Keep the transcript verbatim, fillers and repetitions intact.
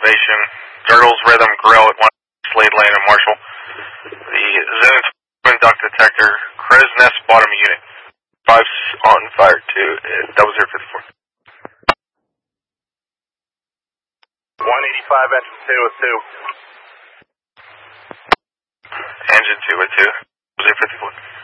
Station, Turtles Rhythm Grill at one Slade Lane and Marshall. The Zenith duct detector, Crow's Nest bottom unit. Five's on fire two, double zero fifty four. one eighty-five, engine two with two. Engine two with two, zero fifty four.